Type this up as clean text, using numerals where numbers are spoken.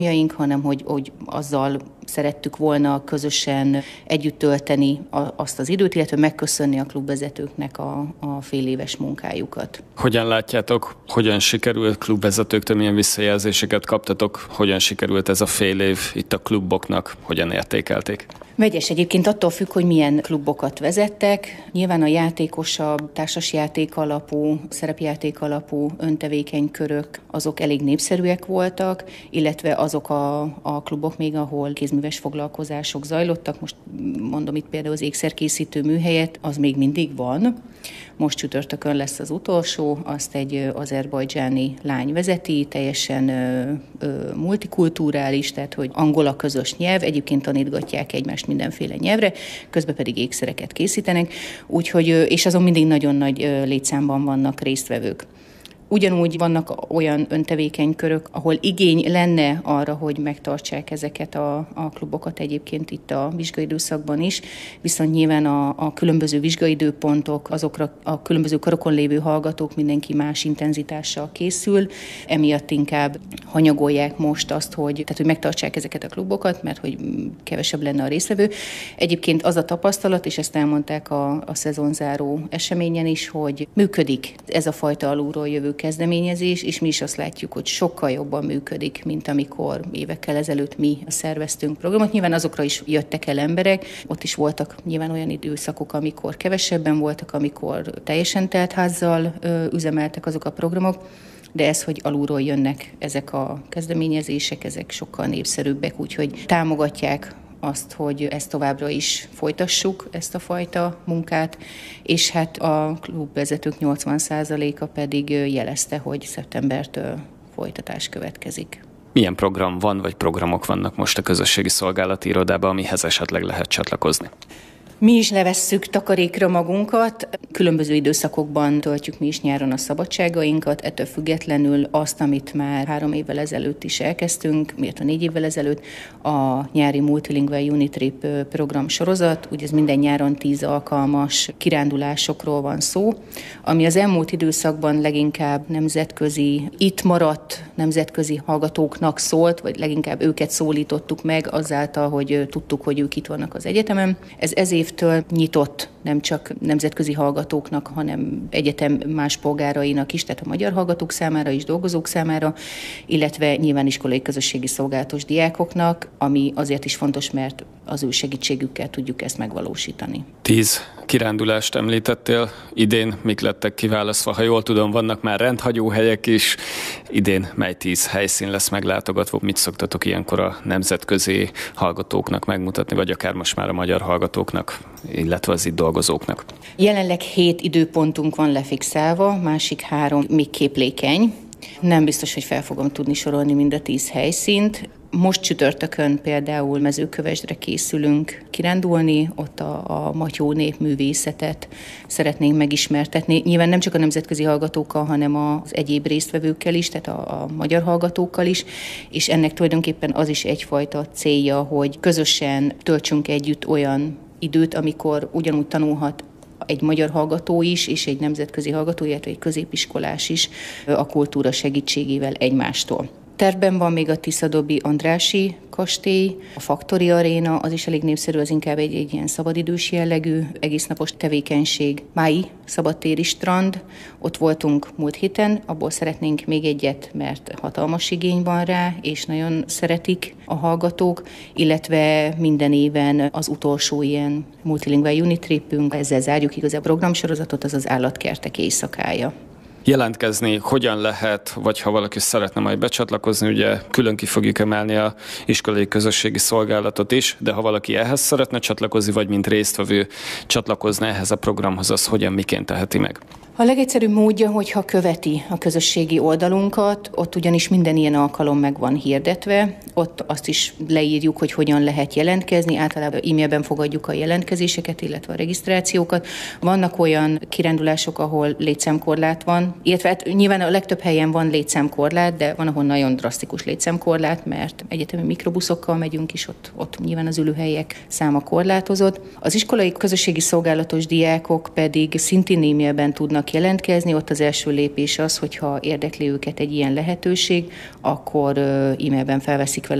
hanem hogy azzal szerettük volna közösen együtt tölteni azt az időt, illetve megköszönni a klubvezetőknek a fél éves munkájukat. Hogyan látjátok, hogyan sikerült klubvezetőktől, milyen visszajelzéseket kaptatok, hogyan sikerült ez a fél év itt a kluboknak, hogyan értékelték? Vegyes egyébként attól függ, hogy milyen klubokat vezettek. Nyilván a játékosabb, társasjáték alapú, szerepjáték alapú öntevékeny körök, azok elég népszerűek voltak, illetve azok a klubok még, ahol kézműves foglalkozások zajlottak. Most mondom itt például az ékszerkészítő műhelyet, az még mindig van. Most csütörtökön lesz az utolsó, azt egy azerbajdzsáni lány vezeti, teljesen multikulturális, tehát hogy angol a közös nyelv, egyébként tanítgatják egymást mindenféle nyelvre, közben pedig ékszereket készítenek, úgyhogy, és azon mindig nagyon nagy létszámban vannak résztvevők. Ugyanúgy vannak olyan öntevékenykörök, ahol igény lenne arra, hogy megtartsák ezeket a klubokat egyébként itt a vizsgaidőszakban is, viszont nyilván a különböző vizsgaidőpontok, azokra a különböző karokon lévő hallgatók mindenki más intenzitással készül, emiatt inkább hanyagolják most azt, hogy megtartsák ezeket a klubokat, mert hogy kevesebb lenne a résztvevő. Egyébként az a tapasztalat, és ezt elmondták a szezonzáró eseményen is, hogy működik ez a fajta alulról jövő kezdeményezés, és mi is azt látjuk, hogy sokkal jobban működik, mint amikor évekkel ezelőtt mi szerveztünk programot. Nyilván azokra is jöttek el emberek, ott is voltak nyilván olyan időszakok, amikor kevesebben voltak, amikor teljesen telt házzal üzemeltek azok a programok, de ez, hogy alulról jönnek ezek a kezdeményezések, ezek sokkal népszerűbbek, úgyhogy támogatják azt, hogy ezt továbbra is folytassuk, ezt a fajta munkát, és hát a klubvezetők 80%-a pedig jelezte, hogy szeptembertől folytatás következik. Milyen program van, vagy programok vannak most a közösségi szolgálati irodában, amihez esetleg lehet csatlakozni? Mi is levesszük takarékra magunkat, különböző időszakokban töltjük mi is nyáron a szabadságainkat, ettől függetlenül azt, amit már 3 évvel ezelőtt is elkezdtünk, illetve 4 évvel ezelőtt, a nyári Multilingual Unitrip program sorozat, ugye ez minden nyáron 10 alkalmas kirándulásokról van szó, ami az elmúlt időszakban leginkább nemzetközi, itt maradt nemzetközi hallgatóknak szólt, vagy leginkább őket szólítottuk meg azáltal, hogy tudtuk, hogy ők itt vannak az egyetemen. Ez évtől nyitott nem csak nemzetközi hallgatóknak, hanem egyetem más polgárainak is, tehát a magyar hallgatók számára is, dolgozók számára, illetve nyilván iskolai közösségi szolgálatos diákoknak, ami azért is fontos, mert az ő segítségükkel tudjuk ezt megvalósítani. 10 kirándulást említettél, idén mik lettek kiválasztva? Ha jól tudom, vannak már rendhagyó helyek is. Idén mely 10 helyszín lesz meglátogatva? Mit szoktatok ilyenkor a nemzetközi hallgatóknak megmutatni, vagy akár most már a magyar hallgatóknak, illetve az itt dolgozóknak? Jelenleg 7 időpontunk van lefixálva, másik 3 még képlékeny. Nem biztos, hogy fel fogom tudni sorolni mind a 10 helyszínt. Most csütörtökön például Mezőkövesdre készülünk kirándulni, ott a matyó népművészetet szeretnénk megismertetni. Nyilván nem csak a nemzetközi hallgatókkal, hanem az egyéb résztvevőkkel is, tehát a magyar hallgatókkal is, és ennek tulajdonképpen az is egyfajta célja, hogy közösen töltsünk együtt olyan időt, amikor ugyanúgy tanulhat egy magyar hallgató is, és egy nemzetközi hallgató, illetve egy középiskolás is a kultúra segítségével egymástól. Tervben van még a Tiszadobi Andrássy kastély, a Faktori Aréna, az is elég népszerű, az inkább egy ilyen szabadidős jellegű, egésznapos tevékenység. Mái szabadtéri strand, ott voltunk múlt héten, abból szeretnénk még egyet, mert hatalmas igény van rá, és nagyon szeretik a hallgatók, illetve minden éven az utolsó ilyen Multilingual Unitripünk, ezzel zárjuk igaz a programsorozatot, az az állatkertek éjszakája. Jelentkezni hogyan lehet, vagy ha valaki szeretne majd becsatlakozni, ugye külön ki fogjuk emelni a iskolai közösségi szolgálatot is, de ha valaki ehhez szeretne csatlakozni, vagy mint résztvevő csatlakozna ehhez a programhoz, az hogyan, miként teheti meg? A legegyszerűbb módja, hogyha követi a közösségi oldalunkat, ott ugyanis minden ilyen alkalom meg van hirdetve, ott azt is leírjuk, hogy hogyan lehet jelentkezni, általában e-mailben fogadjuk a jelentkezéseket, illetve a regisztrációkat. Vannak olyan kirándulások, ahol létszámkorlát van, illetve hát nyilván a legtöbb helyen van létszámkorlát, de van, ahol nagyon drasztikus létszámkorlát, mert egyetemi mikrobuszokkal megyünk is, ott nyilván az ülőhelyek száma korlátozott. Az iskolai közösségi szolgálatos diákok pedig szintén e-mailben tudnak tudnak jelentkezni. Ott az első lépés az, hogyha érdekli őket egy ilyen lehetőség, akkor e-mailben felveszik velem